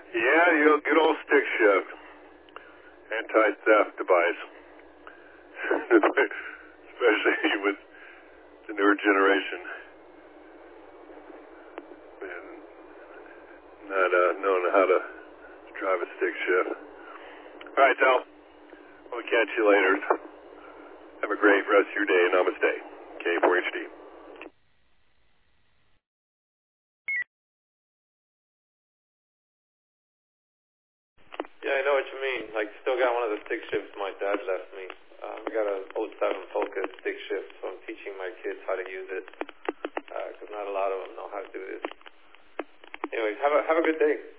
Yeah, good old stick shift. Anti-theft device. Especially with the newer generation. And not knowing how to drive a stick shift. All right, Tal. We'll catch you later. Have a great rest of your day. Namaste. K4HD. Yeah, I know what you mean. Like, still got one of the stick shifts my dad left me. We got an 07 Focus stick shift, so I'm teaching my kids how to use it, because not a lot of them know how to do this. Anyways, have a good day.